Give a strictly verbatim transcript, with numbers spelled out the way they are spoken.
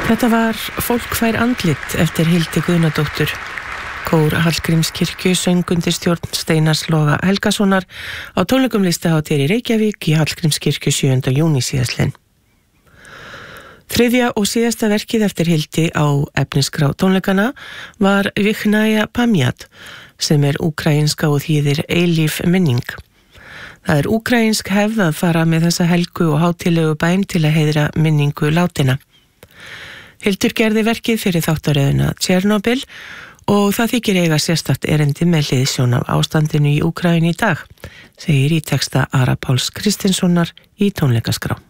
Þetta var Fólk fær andlit eftir Hildi Guðnadóttur. Kór Hallgrímskirkju söng undir stjórn Steinars Loga Helgasonar á tónleikum Listahátíðar í Reykjavík í Hallgrímskirkju sjöunda júní síðastliðinn. Þriðja og síðasta verkið eftir Hildi á efnisskrá tónleikana var Vikhnaya Pamjat, sem er úkraínska og þýðir eilíf minning. Það er úkraínsk hefð að fara með þessa helgu og hátíðlegu bæn til að heiðra minningu látinna. Hildur gerði verkið fyrir þáttaröðuna Tjernobyl og það þykir eiga sérstakt erindi með hliðsjón af ástandinu í Úkraínu í dag, segir í texta Ara Páls Kristinssonar í tónleikaskrá.